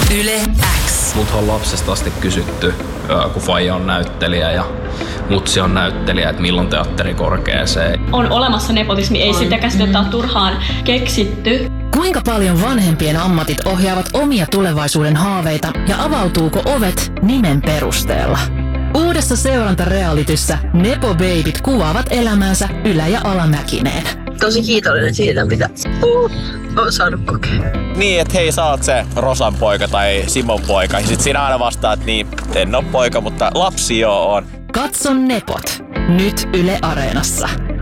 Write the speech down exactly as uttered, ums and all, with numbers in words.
Yle X. Mut on lapsesta asti kysytty, kun faija on näyttelijä ja mutsi on näyttelijä, että milloin teatteri korkeeseen. On olemassa nepotismi, ei sitä käsitettä ole turhaan keksitty. Kuinka paljon vanhempien ammatit ohjaavat omia tulevaisuuden haaveita ja avautuuko ovet nimen perusteella? Uudessa seurantarealityssä Nepo Babyt kuvaavat elämäänsä ylä- ja alamäkineen. Tosi kiitollinen siitä, mitä uh, on saanut kokea. Niin, että hei, sä oot se Rosan poika tai Simon poika. Ja sit siinä aina vastaa, että niin, en oo poika, mutta lapsi joo on. Katso Nepot. Nyt Yle Areenassa.